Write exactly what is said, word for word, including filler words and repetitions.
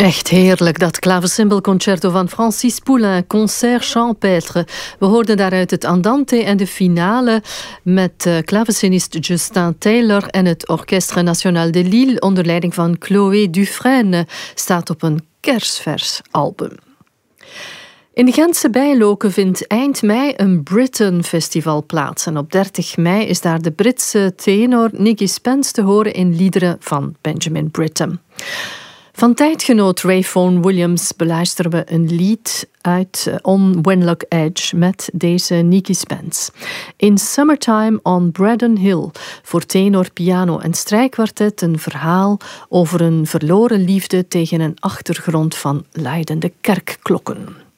Echt heerlijk, dat klaversymbelconcerto van Francis Poulenc, Concert Champêtre. We hoorden daaruit het andante en de finale met uh, klaversynist Justin Taylor en het Orchestre National de Lille onder leiding van Chloé Dufresne. Staat op een kersvers album. In de Gentse Bijloken vindt eind mei een Britain Festival plaats. En op dertig mei is daar de Britse tenor Nicky Spence te horen in liederen van Benjamin Britten. Van tijdgenoot Ray Vaughan Williams beluisteren we een lied uit On Wenlock Edge met deze Nicky Spence. In Summertime on Braddon Hill, voor tenor, piano en strijkkwartet, een verhaal over een verloren liefde tegen een achtergrond van luidende kerkklokken.